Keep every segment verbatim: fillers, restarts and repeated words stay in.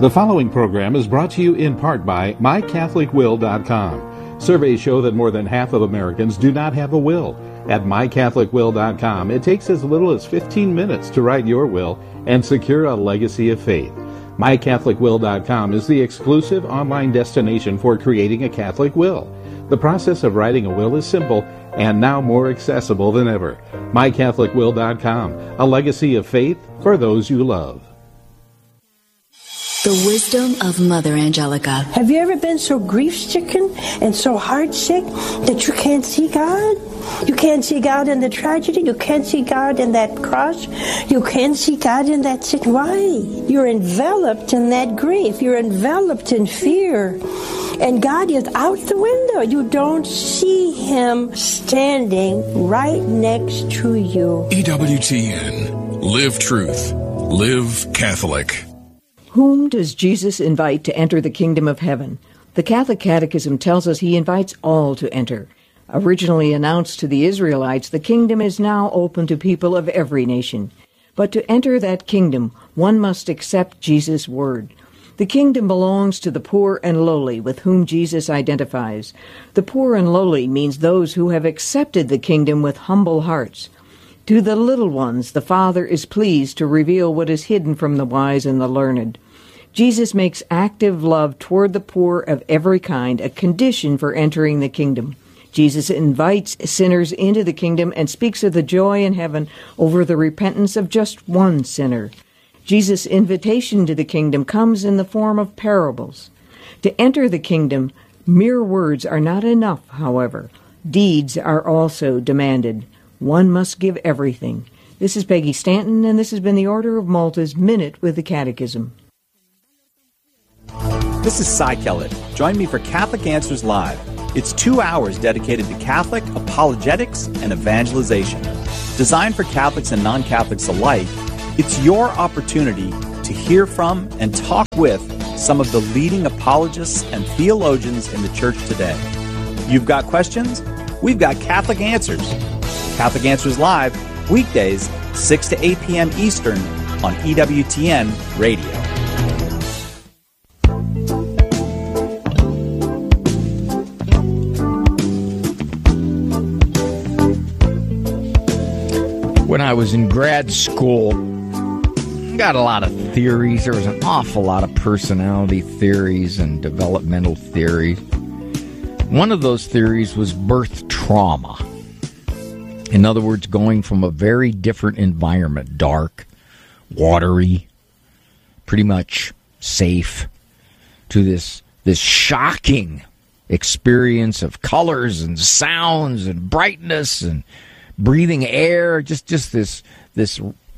The following program is brought to you in part by my catholic will dot com. Surveys show that more than half of Americans do not have a will. At my catholic will dot com, it takes as little as fifteen minutes to write your will and secure a legacy of faith. my catholic will dot com is the exclusive online destination for creating a Catholic will. The process of writing a will is simple and now more accessible than ever. my catholic will dot com, a legacy of faith for those you love. The wisdom of Mother Angelica. Have you ever been so grief-stricken and so heart-sick that you can't see God? You can't see God in the tragedy. You can't see God in that cross. You can't see God in that sick. Why? You're enveloped in that grief. You're enveloped in fear. And God is out the window. You don't see Him standing right next to you. E W T N. Live truth. Live Catholic. Whom does Jesus invite to enter the kingdom of heaven? The Catholic Catechism tells us He invites all to enter. Originally announced to the Israelites, the kingdom is now open to people of every nation. But to enter that kingdom, one must accept Jesus' word. The kingdom belongs to the poor and lowly, with whom Jesus identifies. The poor and lowly means those who have accepted the kingdom with humble hearts. To the little ones, the Father is pleased to reveal what is hidden from the wise and the learned. Jesus makes active love toward the poor of every kind a condition for entering the kingdom. Jesus invites sinners into the kingdom and speaks of the joy in heaven over the repentance of just one sinner. Jesus' invitation to the kingdom comes in the form of parables. To enter the kingdom, mere words are not enough, however. Deeds are also demanded. One must give everything. This is Peggy Stanton, and this has been the Order of Malta's Minute with the Catechism. This is Cy Kellett. Join me for Catholic Answers Live. It's two hours dedicated to Catholic apologetics and evangelization. Designed for Catholics and non-Catholics alike, it's your opportunity to hear from and talk with some of the leading apologists and theologians in the Church today. You've got questions? We've got Catholic Answers. Catholic Answers Live, weekdays, six to eight p.m. Eastern on E W T N Radio. When I was in grad school, got a lot of theories. There was an awful lot of personality theories and developmental theories. One of those theories was birth trauma. In other words, going from a very different environment, dark, watery, pretty much safe, to this this shocking experience of colors and sounds and brightness and breathing air, just just this this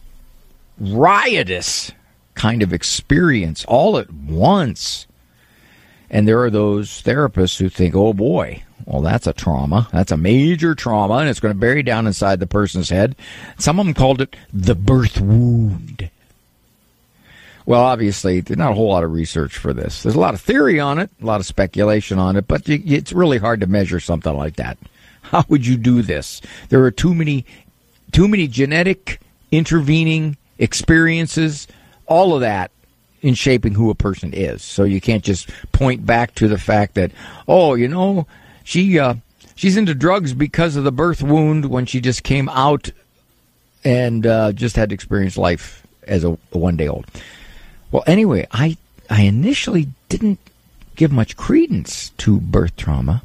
riotous kind of experience all at once. And there are those therapists who think, oh boy, well, that's a trauma. That's a major trauma, and it's going to bury down inside the person's head. Some of them called it the birth wound. Well, obviously, there's not a whole lot of research for this. There's a lot of theory on it, a lot of speculation on it, but it's really hard to measure something like that. How would you do this? There are too many, too many genetic intervening experiences, all of that in shaping who a person is. So you can't just point back to the fact that, oh, you know, she uh, she's into drugs because of the birth wound when she just came out and uh, just had to experience life as a, a one-day-old. Well, anyway, I I initially didn't give much credence to birth trauma.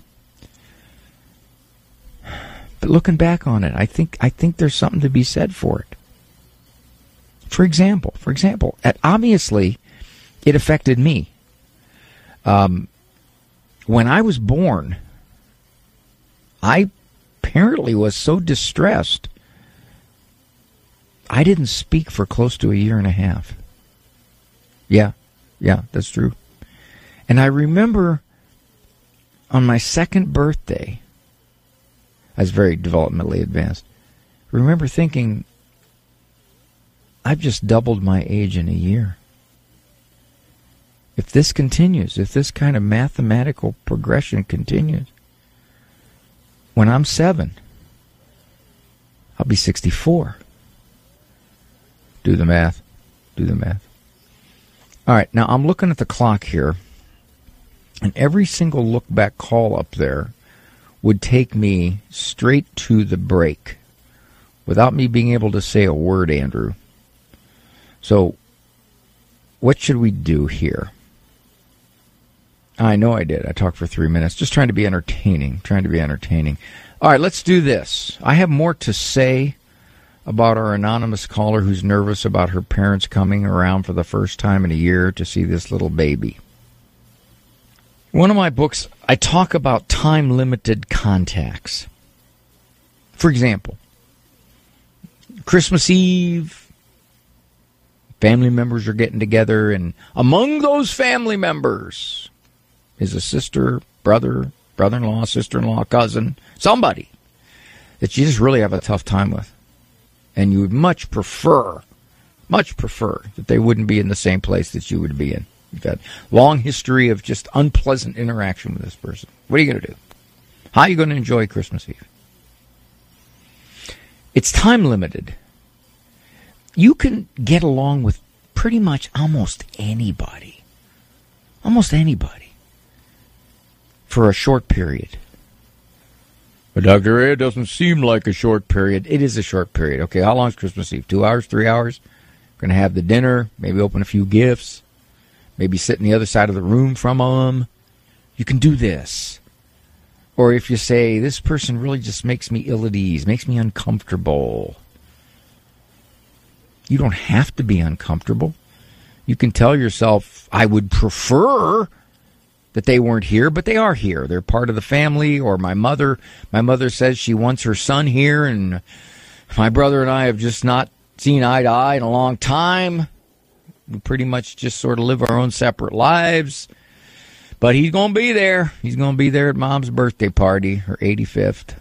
But looking back on it, I think I think there's something to be said for it. For example, for example, obviously, it affected me. Um, when I was born, I apparently was so distressed, I didn't speak for close to a year and a half. Yeah, yeah, that's true. And I remember on my second birthday, I was very developmentally advanced, I remember thinking, I've just doubled my age in a year. If this continues, if this kind of mathematical progression continues, when I'm seven, I'll be sixty-four. Do the math. Do the math. All right, now I'm looking at the clock here, and every single look-back call up there would take me straight to the break without me being able to say a word, Andrew. So, what should we do here? I know I did. I talked for three minutes, just trying to be entertaining, trying to be entertaining. All right, let's do this. I have more to say about our anonymous caller who's nervous about her parents coming around for the first time in a year to see this little baby. One of my books, I talk about time-limited contacts. For example, Christmas Eve, family members are getting together, and among those family members is a sister, brother, brother-in-law, sister-in-law, cousin, somebody that you just really have a tough time with. And you would much prefer, much prefer that they wouldn't be in the same place that you would be in. You've had a long history of just unpleasant interaction with this person. What are you going to do? How are you going to enjoy Christmas Eve? It's time limited. You can get along with pretty much almost anybody. Almost anybody. For a short period. But Doctor Ray, it doesn't seem like a short period. It is a short period. Okay, how long is Christmas Eve? Two hours, three hours? We're going to have the dinner, maybe open a few gifts, maybe sit on the other side of the room from them. You can do this. Or if you say, this person really just makes me ill at ease, makes me uncomfortable. You don't have to be uncomfortable. You can tell yourself, I would prefer that they weren't here, but they are here. They're part of the family. Or my mother, my mother says she wants her son here, and my brother and I have just not seen eye to eye in a long time. We pretty much just sort of live our own separate lives. But he's going to be there. He's going to be there at Mom's birthday party, her eighty-fifth.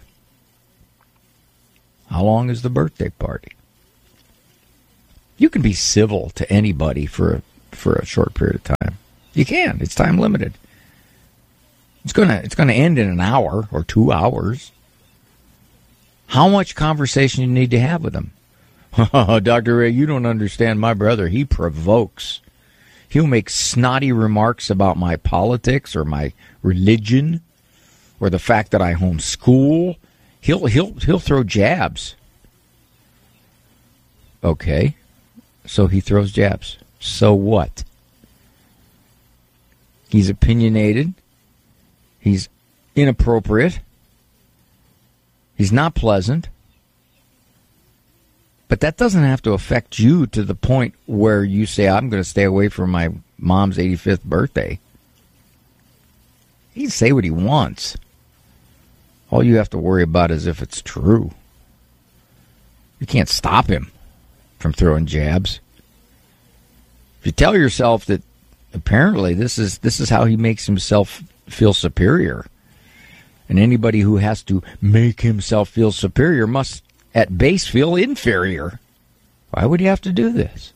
How long is the birthday party? You can be civil to anybody for a, for a short period of time. You can. It's time limited. It's gonna it's gonna end in an hour or two hours. How much conversation you need to have with them? Doctor Ray, you don't understand my brother. He provokes. He'll make snotty remarks about my politics or my religion or the fact that I homeschool. He'll he'll he'll throw jabs. Okay, so he throws jabs. So what? He's opinionated. He's inappropriate. He's not pleasant. But that doesn't have to affect you to the point where you say, I'm going to stay away from my mom's eighty-fifth birthday. He can say what he wants. All you have to worry about is if it's true. You can't stop him from throwing jabs. If you tell yourself that apparently this is this is how he makes himself feel superior, and anybody who has to make himself feel superior must at base feel inferior. Why would you have to do this?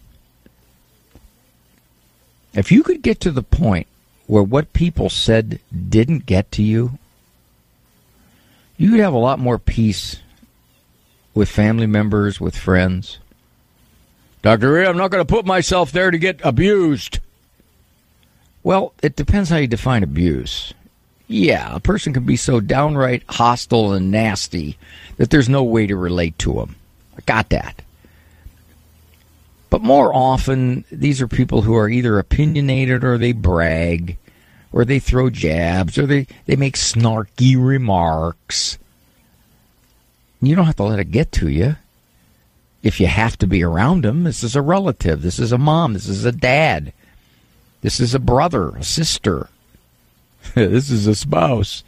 If you could get to the point where what people said didn't get to you, you would have a lot more peace with family members, with friends. Doctor Ray, I'm not going to put myself there to get abused. Well, it depends how you define abuse. Yeah, a person can be so downright hostile and nasty that there's no way to relate to them. I got that. But more often, these are people who are either opinionated or they brag, or they throw jabs, or they, they make snarky remarks. You don't have to let it get to you. If you have to be around them, this is a relative, this is a mom, this is a dad, this is a brother, a sister. This is a spouse.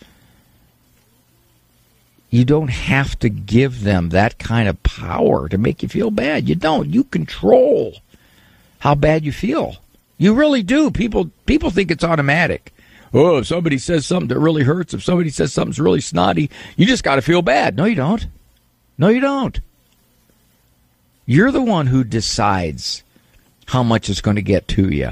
You don't have to give them that kind of power to make you feel bad. You don't. You control how bad you feel. You really do. People people think it's automatic. Oh, if somebody says something that really hurts, if somebody says something's really snotty, you just got to feel bad. No, you don't. No, you don't. You're the one who decides how much it's going to get to you.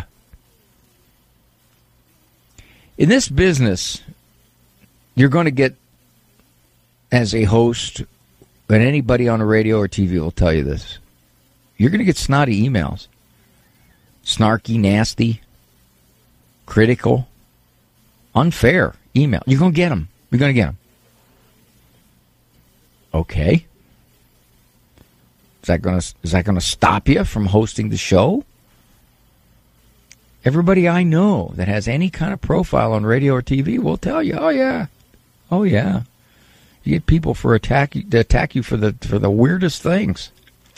In this business, you're going to get, as a host, and anybody on the radio or T V will tell you this, you're going to get snotty emails. snarky, nasty, critical, unfair email. You're going to get them. You're going to get them. Okay. Is that going to is that going to stop you from hosting the show? Everybody I know that has any kind of profile on radio or T V will tell you, "Oh yeah, oh yeah." You get people for attack to attack you for the for the weirdest things,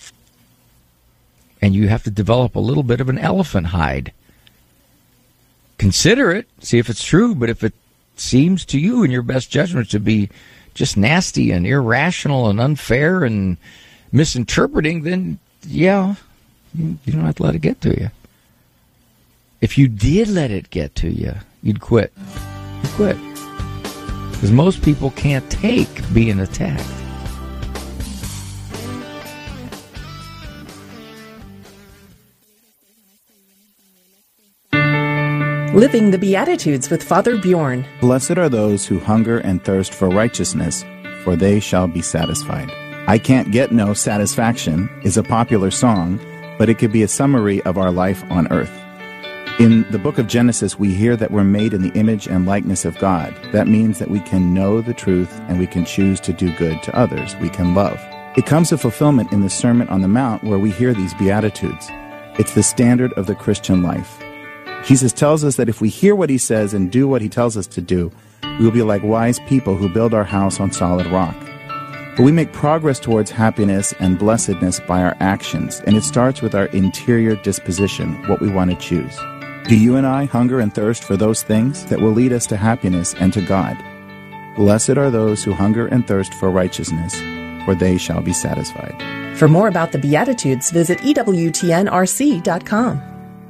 and you have to develop a little bit of an elephant hide. Consider it, see if it's true. But if it seems to you, in your best judgment, to be just nasty and irrational and unfair and misinterpreting, then yeah, you, you don't have to let it get to you. If you did let it get to you, you'd quit. You'd quit. Because most people can't take being attacked. Living the Beatitudes with Father Bjorn. Blessed are those who hunger and thirst for righteousness, for they shall be satisfied. I Can't Get No Satisfaction is a popular song, but it could be a summary of our life on earth. In the book of Genesis, we hear that we're made in the image and likeness of God. That means that we can know the truth and we can choose to do good to others. We can love. It comes to fulfillment in the Sermon on the Mount where we hear these Beatitudes. It's the standard of the Christian life. Jesus tells us that if we hear what he says and do what he tells us to do, we will be like wise people who build our house on solid rock. But we make progress towards happiness and blessedness by our actions, and it starts with our interior disposition, what we want to choose. Do you and I hunger and thirst for those things that will lead us to happiness and to God? Blessed are those who hunger and thirst for righteousness, for they shall be satisfied. For more about the Beatitudes, visit E W T N R C dot com.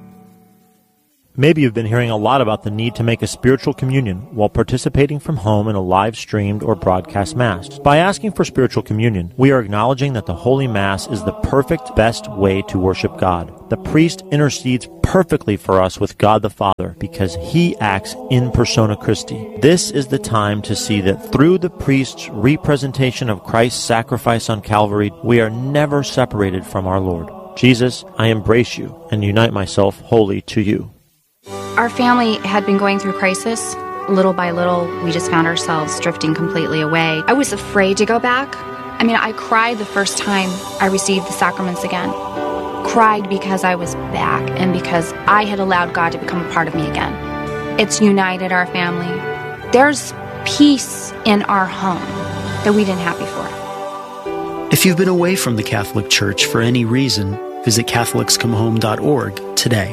Maybe you've been hearing a lot about the need to make a spiritual communion while participating from home in a live-streamed or broadcast Mass. By asking for spiritual communion, we are acknowledging that the Holy Mass is the perfect, best way to worship God. The priest intercedes perfectly for us with God the Father because he acts in persona Christi. This is the time to see that through the priest's representation of Christ's sacrifice on Calvary, we are never separated from our Lord. Jesus, I embrace you and unite myself wholly to you. Our family had been going through crisis. Little by little, we just found ourselves drifting completely away. I was afraid to go back. I mean, I cried the first time I received the sacraments again. Cried because I was back and because I had allowed God to become a part of me again. It's united our family. There's peace in our home that we didn't have before. If you've been away from the Catholic Church for any reason, visit Catholics Come Home dot org today.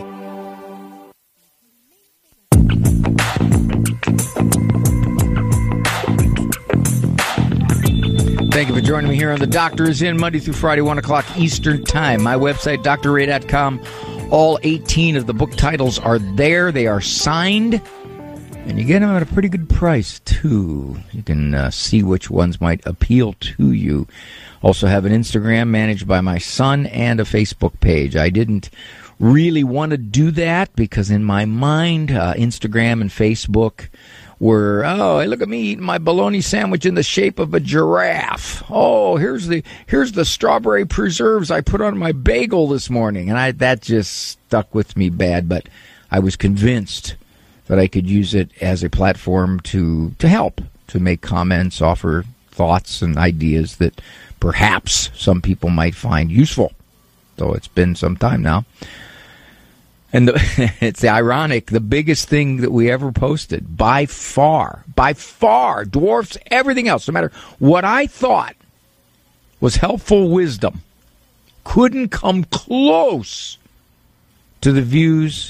Thank you for joining me here on The Doctor Is In, Monday through Friday, one o'clock Eastern Time. My website, D R ray dot com. All eighteen of the book titles are there. They are signed, and you get them at a pretty good price, too. You can uh, see which ones might appeal to you. Also have an Instagram managed by my son and a Facebook page. I didn't really want to do that because in my mind, uh, Instagram and Facebook were, oh, hey, look at me eating my bologna sandwich in the shape of a giraffe. Oh, here's the here's the strawberry preserves I put on my bagel this morning. And I that just stuck with me bad, but I was convinced that I could use it as a platform to, to help, to make comments, offer thoughts and ideas that perhaps some people might find useful, though it's been some time now. And the, it's ironic, the biggest thing that we ever posted, by far, by far, dwarfs everything else, no matter what I thought was helpful wisdom, couldn't come close to the views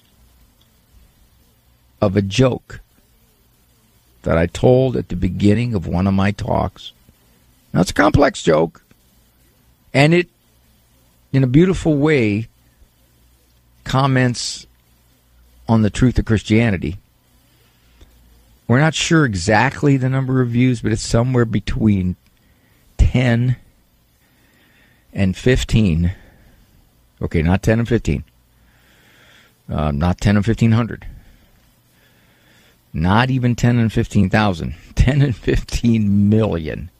of a joke that I told at the beginning of one of my talks. Now, it's a complex joke, and it, in a beautiful way, comments on the truth of Christianity. We're not sure exactly the number of views, but it's somewhere between ten and fifteen. Okay, not ten and fifteen. Uh, not ten and fifteen hundred. Not even ten and fifteen thousand. ten and fifteen million.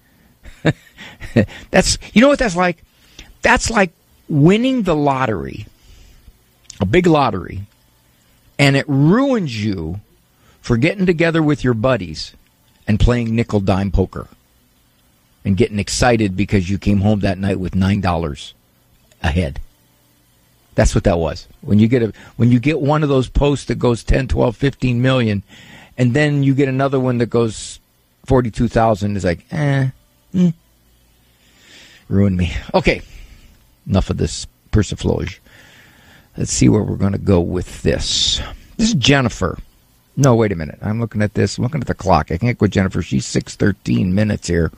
That's, you know what that's like? That's like winning the lottery a big lottery, and it ruins you for getting together with your buddies and playing nickel-dime poker and getting excited because you came home that night with nine dollars ahead. That's what that was. When you get a when you get one of those posts that goes ten, twelve, fifteen million, and then you get another one that goes forty-two thousand, it's like, eh, eh. Ruined me. Okay, enough of this persiflage. Let's see where we're going to go with this. This is Jennifer. No, wait a minute. I'm looking at this. I'm looking at the clock. I can't go with Jennifer. She's six thirteen minutes here.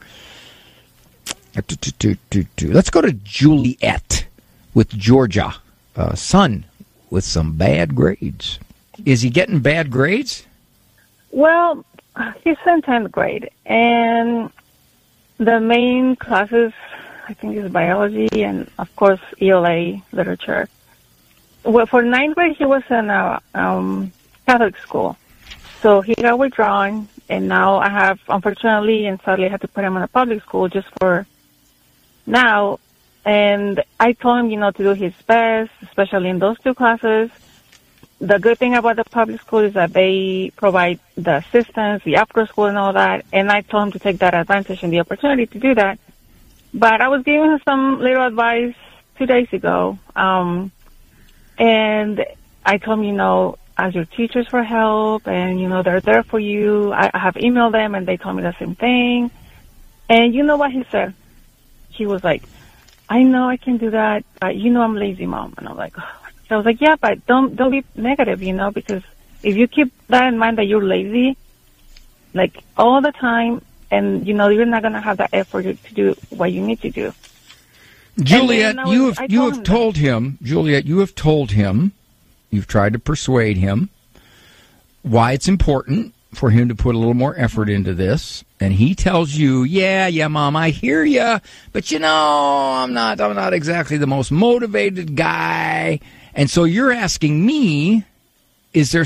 Let's go to Juliet with Georgia. Uh, son with some bad grades. Is he getting bad grades? Well, he's in tenth grade, and the main classes, I think, is biology and, of course, E L A, literature. Well, for ninth grade, he was in a um, Catholic school, so he got withdrawn, and now I have, unfortunately and sadly, had to put him in a public school just for now. And I told him, you know, to do his best, especially in those two classes. The good thing about the public school is that they provide the assistance, the after school and all that. And I told him to take that advantage and the opportunity to do that. But I was giving him some little advice two days ago. Um, and I told him, you know, ask your teachers for help, and, you know, they're there for you. I, I have emailed them, and they told me the same thing. And you know what he said? He was like, I know I can do that, but you know I'm lazy, Mom. And I'm like, oh. So I was like, yeah, but don't don't be negative, you know, because if you keep that in mind that you're lazy, like all the time, and, you know, you're not going to have that effort to do what you need to do. Juliet, was, you have I you told have him told him, Juliet, you have told him, you've tried to persuade him why it's important for him to put a little more effort into this, and he tells you, yeah, yeah, Mom, I hear you, but you know, I'm not, I'm not exactly the most motivated guy, and so you're asking me, is there